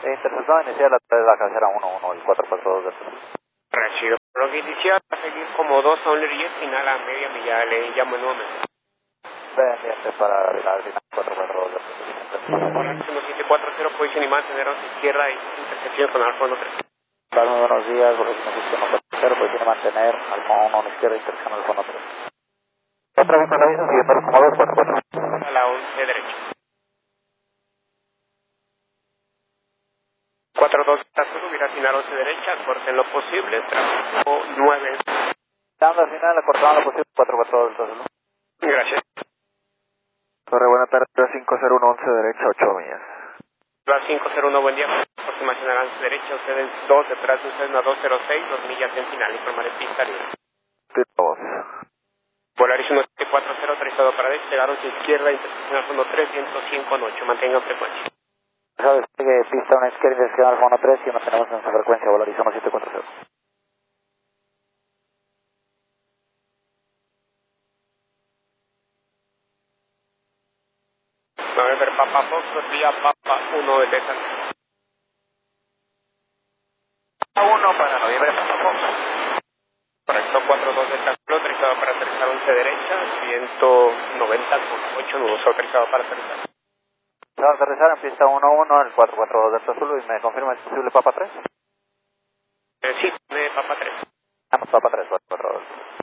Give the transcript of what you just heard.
Intersección inicial de la carretera 11, el 442 del sur. Recibido. Lo que inicia a seguir como 2 a un y final a media milla, le llamo nuevamente. Pendiente para la final 442 del sur. Hola, 1740, posición y mantener a su izquierda y intersección con Alfa 13. Muy buenos días, Bolívar 140, pues tiene mantener al mono a la izquierda, intersección al fondo 3. Otra vez con la misma, siguiendo como 244. A la 11 derecha. 42 está subir a final 11 derecha, corten lo posible, tráfico 9. Dando al final, acortando lo posible, 442 del sur. Gracias. Torre, buena tarde, 50111 derecha, 8 millas. La 501, buen día. Aproximación a 11 derecha, ustedes 2, detrás de ustedes una 206, 2 millas en final, informaré pista libre. Tipo 2. Volaris 1740, autorizado para despegar hacia izquierda, intersección al fondo 3, viento 100 con 8, mantengan frecuencia. Sabes que pista una izquierda, intersección al fondo 3 y nos tenemos en su frecuencia, Volaris 1740. November Papa Fox, vía Papa 1 de Texas. 1 para noviembre, Papa Fox. Correcto, 42 de Texas, autorizado para aterrizar 11 derecha, viento 90 con 8 nudos, autorizado para aterrizar. Vamos a aterrizar en pista 11, el 442 del Azul, y me confirma si es posible Papa 3. Sí, de Papa 3. Papa 3, 442.